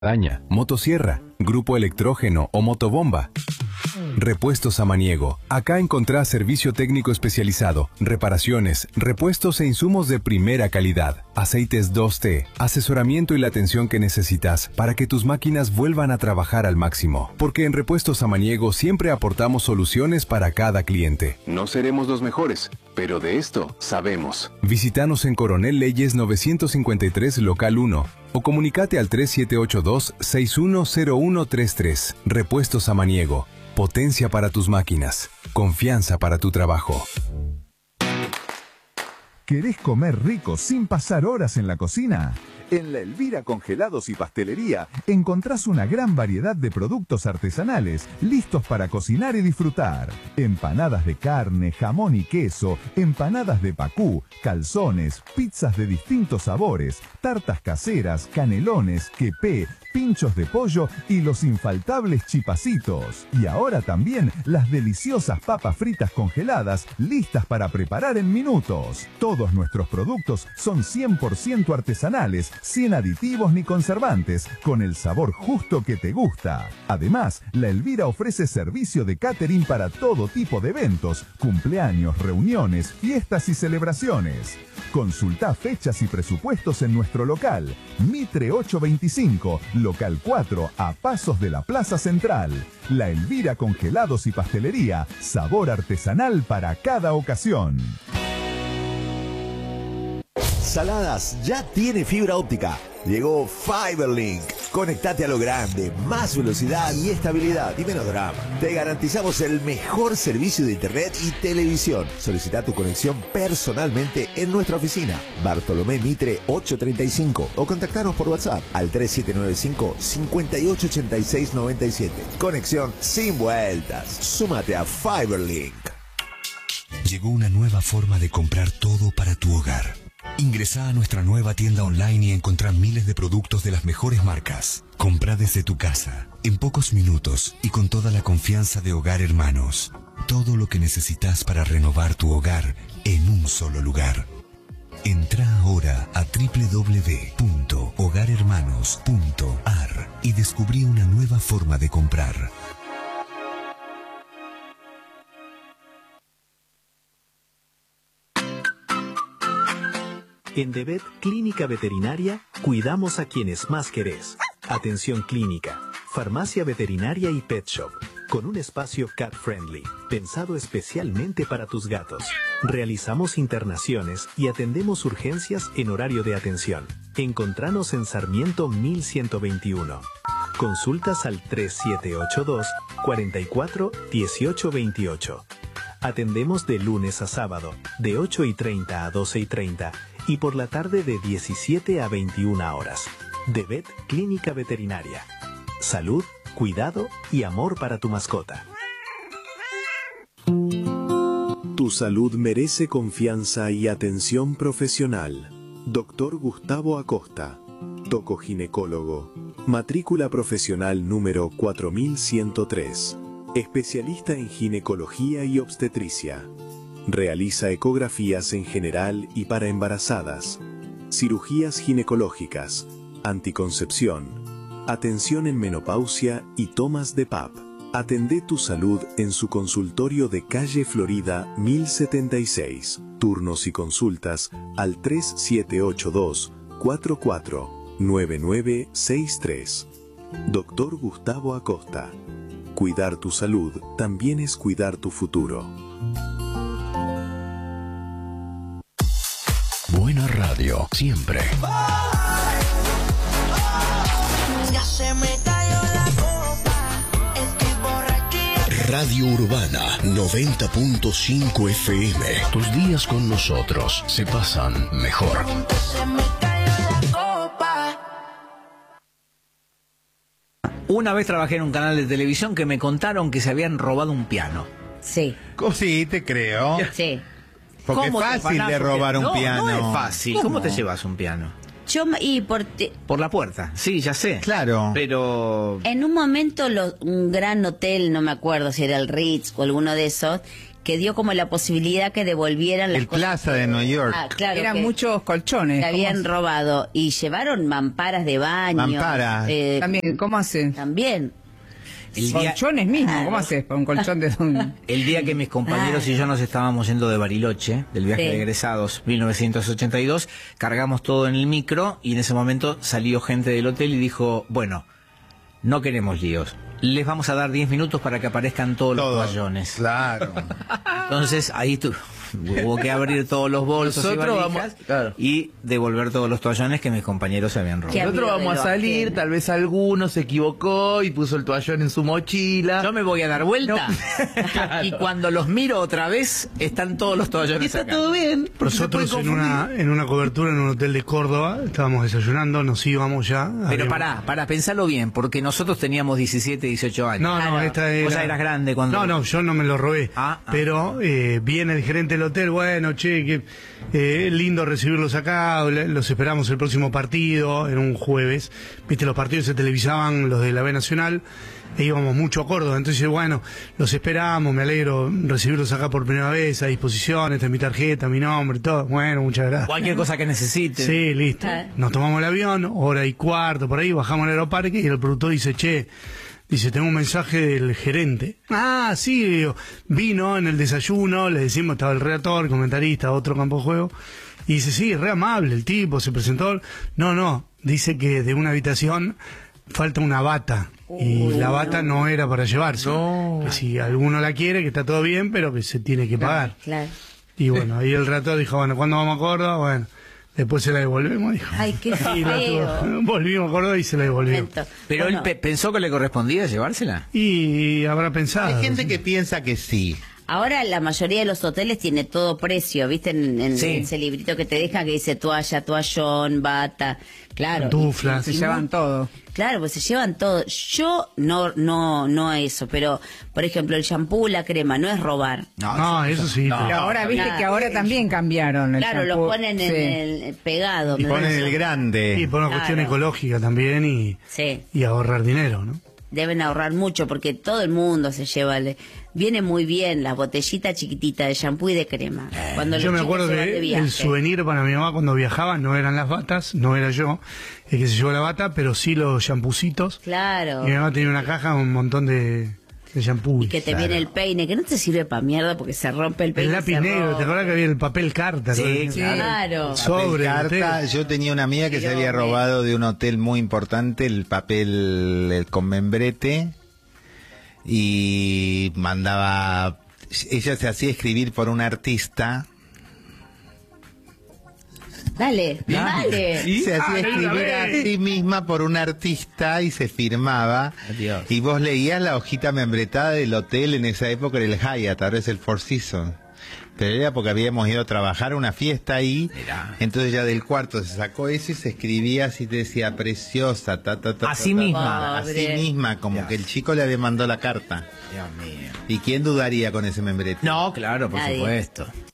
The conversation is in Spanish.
Daña, motosierra, grupo electrógeno o motobomba. Repuestos Samaniego. Acá encontrás servicio técnico especializado, reparaciones, repuestos e insumos de primera calidad, aceites 2T, asesoramiento y la atención que necesitas para que tus máquinas vuelvan a trabajar al máximo. Porque en Repuestos Samaniego siempre aportamos soluciones para cada cliente. No seremos los mejores, pero de esto sabemos. Visítanos en Coronel Leyes 953 Local 1 o comunicate al 3782-610133. Repuestos Samaniego. Potencia para tus máquinas. Confianza para tu trabajo. ¿Querés comer rico sin pasar horas en la cocina? En La Elvira Congelados y Pastelería encontrás una gran variedad de productos artesanales listos para cocinar y disfrutar. Empanadas de carne, jamón y queso, empanadas de pacú, calzones, pizzas de distintos sabores, tartas caseras, canelones, quepé, pinchos de pollo y los infaltables chipacitos. Y ahora también las deliciosas papas fritas congeladas listas para preparar en minutos. Todos nuestros productos son 100% artesanales, sin aditivos ni conservantes, con el sabor justo que te gusta. Además, La Elvira ofrece servicio de catering para todo tipo de eventos, cumpleaños, reuniones, fiestas y celebraciones. Consulta fechas y presupuestos en nuestro local, Mitre 825, local 4, a pasos de la Plaza Central. La Elvira Congelados y Pastelería, sabor artesanal para cada ocasión. Saladas ya tiene fibra óptica. Llegó Fiberlink. Conectate a lo grande, más velocidad y estabilidad y menos drama. Te garantizamos el mejor servicio de internet y televisión. Solicita tu conexión personalmente en nuestra oficina, Bartolomé Mitre 835, o contactanos por WhatsApp al 3795-588697. Conexión sin vueltas. Súmate a Fiberlink. Llegó una nueva forma de comprar todo para tu hogar. Ingresá a nuestra nueva tienda online y encontrá miles de productos de las mejores marcas. Comprá desde tu casa, en pocos minutos y con toda la confianza de Hogar Hermanos. Todo lo que necesitas para renovar tu hogar en un solo lugar. Entrá ahora a www.hogarhermanos.ar y descubrí una nueva forma de comprar. En DeVet Clínica Veterinaria, cuidamos a quienes más querés. Atención clínica, farmacia veterinaria y pet shop, con un espacio cat friendly, pensado especialmente para tus gatos. Realizamos internaciones y atendemos urgencias en horario de atención. Encontranos en Sarmiento 1121. Consultas al 3782-441828. Atendemos de lunes a sábado, de 8:30 a 12:30 y por la tarde de 17 a 21 horas. DeVet Clínica Veterinaria. Salud, cuidado y amor para tu mascota. Tu salud merece confianza y atención profesional. Dr. Gustavo Acosta, tocoginecólogo, matrícula profesional número 4103. Especialista en ginecología y obstetricia. Realiza ecografías en general y para embarazadas, cirugías ginecológicas, anticoncepción, atención en menopausia y tomas de PAP. Atendé tu salud en su consultorio de calle Florida 1076. Turnos y consultas al 3782-449963. Dr. Gustavo Acosta. Cuidar tu salud también es cuidar tu futuro. Buena radio, siempre. Ya se me cayó la copa, estoy borrachía. Radio Urbana 90.5 FM. Tus días con nosotros se pasan mejor. Se me cayó la copa. Una vez trabajé en un canal de televisión que me contaron que se habían robado un piano. Sí. Sí, te creo. Sí. Porque es fácil de robar un piano. No es fácil. ¿Cómo te llevas un piano? Por la puerta, sí, ya sé. Claro. Pero... En un momento un gran hotel, no me acuerdo si era el Ritz o alguno de esos, que dio como la posibilidad que devolvieran las El cosas. Plaza de Nueva York. Claro, Eran que muchos colchones. que habían robado y llevaron mamparas de baño. Mamparas. También, ¿cómo haces? También. Colchones mismo, ¿cómo haces para un colchón de un... El día que mis compañeros y yo nos estábamos yendo de Bariloche, del viaje de egresados 1982, cargamos todo en el micro y en ese momento salió gente del hotel y dijo, bueno, no queremos líos. Les vamos a dar 10 minutos para que aparezcan todos los toallones. Claro. Entonces ahí hubo que abrir todos los bolsos Nosotros y valijas claro. y devolver todos los toallones que mis compañeros se habían robado. Nosotros vamos a salir, tal vez alguno se equivocó y puso el toallón en su mochila. Yo me voy a dar vuelta y cuando los miro otra vez están todos los toallones Y está acá. todo bien. Nosotros en una cobertura en un hotel de Córdoba estábamos desayunando, nos íbamos ya. Pero para pensarlo bien, porque nosotros teníamos 17, 18 años. No, esta era... Vos ya eras grande cuando... No, yo no me lo robé. Pero viene el gerente del hotel, bueno, che, que lindo recibirlos acá, los esperamos el próximo partido, en un jueves. Viste, los partidos se televisaban, los de la B Nacional, e íbamos mucho a Córdoba. Entonces, bueno, los esperamos, me alegro recibirlos acá por primera vez, a disposición, esta es mi tarjeta, mi nombre, todo. Bueno, muchas gracias. Cualquier cosa que necesiten. Sí, listo. Nos tomamos el avión, 1:15, por ahí, bajamos al aeroparque y el productor dice, che, tengo un mensaje del gerente. Ah, sí, digo, vino en el desayuno, le decimos, estaba el redactor, el comentarista, otro campo de juego, y dice, sí, re amable el tipo, se presentó. No, dice que de una habitación falta una bata, y la bata no era para llevarse. Que si alguno la quiere, que está todo bien, pero que se tiene que pagar. Claro. Y bueno, ahí el redactor dijo, bueno, ¿cuándo vamos a Córdoba? Bueno, después se la devolvemos, dijo. Ay, qué Y feo. volvimos a Córdoba y se la devolvimos. Pero él pensó que le correspondía llevársela. Y habrá pensado. Hay gente que piensa que sí. Ahora la mayoría de los hoteles tiene todo precio, ¿viste? En ese librito que te dejan que dice toalla, toallón, bata, claro. Pantuflas. Se llevan todo. Claro, pues se llevan todo. Yo no a eso, pero por ejemplo el shampoo, la crema, no es robar. No, eso sí. No. Pero ahora viste que ahora también cambiaron el Claro, shampoo. lo ponen en el pegado. Y ponen el grande. Y por una cuestión ecológica también y ahorrar dinero, ¿no? Deben ahorrar mucho porque todo el mundo se lleva. Viene muy bien la botellita chiquitita de shampoo y de crema. Cuando Yo los me chicos acuerdo se van de que viaje. el souvenir para mi mamá cuando viajaba no eran las batas, no era yo el que se llevó la bata, pero sí los champucitos. Claro. Y mi mamá tenía una caja con un montón de shampoo. Y que te viene el peine, que no te sirve para mierda porque se rompe el peine. El lápiz negro, ¿te acuerdas que había el papel carta? Sí, claro. Sobre carta. Yo tenía una amiga que se había robado de un hotel muy importante el papel con membrete y mandaba... Ella se hacía escribir por un artista. Dale. Se hacía escribir a sí misma por un artista y se firmaba. Adiós. Y vos leías la hojita membretada del hotel, en esa época era el Hyatt, ahora es el Four Seasons. Pero era porque habíamos ido a trabajar a una fiesta ahí. Entonces ya del cuarto se sacó eso y se escribía así, te decía preciosa, Así misma. Así misma, como que el chico le había mandado la carta. Dios mío. ¿Y quién dudaría con ese membrete? No, claro, por Nadie. supuesto.